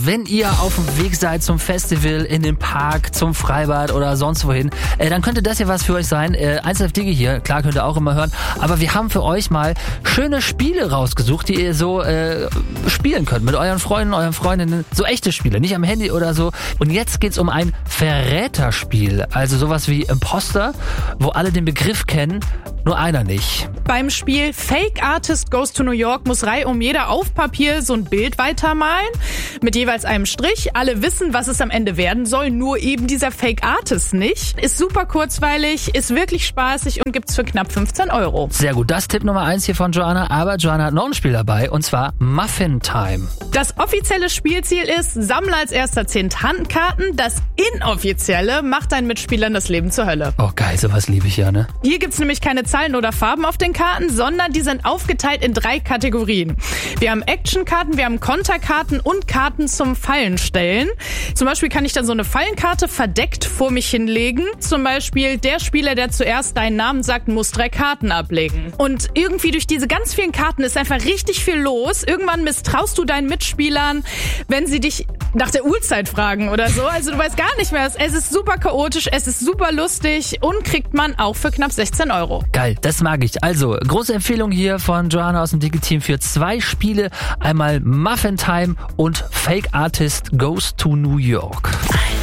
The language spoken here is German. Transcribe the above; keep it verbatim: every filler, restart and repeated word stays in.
wenn ihr auf dem Weg seid zum Festival, in den Park, zum Freibad oder sonst wohin, äh, dann könnte das ja was für euch sein. Äh, eins Live Digi hier, klar, könnt ihr auch immer hören, aber wir haben für euch mal schöne Spiele rausgesucht, die ihr so äh, spielen könnt mit euren Freunden, euren Freundinnen, so echte Spiele, nicht am Handy oder so. Und jetzt geht's um ein Verräterspiel, also sowas wie Imposter, wo alle den Begriff kennen, nur einer nicht. Beim Spiel Fake Artist Goes to New York muss reihum jeder auf Papier so ein Bild weitermalen, mit jeweils einem Strich. Alle wissen, was es am Ende werden soll, nur eben dieser Fake Artist nicht. Ist super kurzweilig, ist wirklich spaßig und gibt's für knapp fünfzehn Euro. Sehr gut, das Tipp Nummer eins hier von Joanna, aber Joanna hat noch ein Spiel dabei, und zwar Muffin Time. Das offizielle Spielziel ist, sammle als erster zehn Handkarten. Das inoffizielle macht deinen Mitspielern das Leben zur Hölle. Oh geil, sowas liebe ich ja, ne? Hier gibt's nämlich keine Zahlen oder Farben auf den Karten, sondern die sind aufgeteilt in drei Kategorien. Wir haben Actionkarten, wir haben Konterkarten und Karten zum Fallenstellen. Zum Beispiel kann ich dann so eine Fallenkarte verdeckt vor mich hinlegen. Zum Beispiel, der Spieler, der zuerst deinen Namen sagt, muss drei Karten ablegen. Und irgendwie durch diese ganz vielen Karten ist einfach richtig viel los. Irgendwann misstraust du deinen Mitspielern, wenn sie dich nach der Uhrzeit fragen oder so. Also du weißt gar nicht mehr. Es ist super chaotisch, es ist super lustig und kriegt man auch für knapp sechzehn Euro. Geil, das mag ich. Also, große Empfehlung hier von Joanna aus dem Digi-Team für zwei Spiele. Einmal Muffin Time und Fake Artist Goes to New York.